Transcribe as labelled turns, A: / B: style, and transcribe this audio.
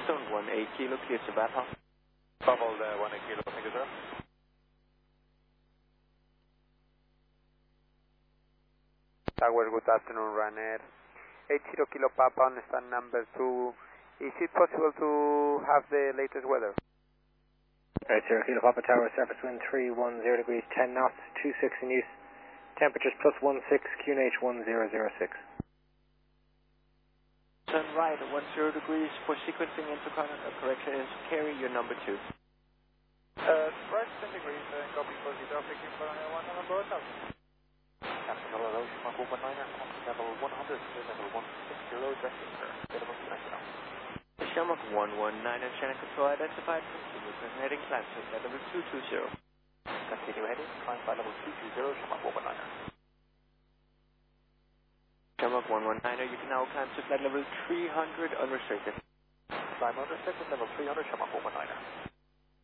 A: Stone 18 Kilo, clear to Baton.
B: Bubble 18 Kilo, thank you, sir.
C: Tower, good afternoon, Ryanair. 80 Kilo Papa on stand number 2. Is it possible to have the latest weather?
D: 80 Kilo Papa Tower, surface wind 310 degrees, 10 knots, 26 in use. Temperatures +16, QNH 1006.
A: Turn right at 10 degrees for sequencing into correction into carry, your number 2.
B: Right 10 degrees, copy for the traffic in one on board now. Captain Hello, Shima 419er, level 100, level 160, directing, sir. Available connect now.
A: Shamrock 119er, channel control identified, continue heading, climb to level 220.
B: Continue heading, climb by level 220, Shamrock 119er.
A: Shamrock 119er, you can now climb to flight level 300 unrestricted.
B: Climb unrestricted, level 300, Shamrock 119er.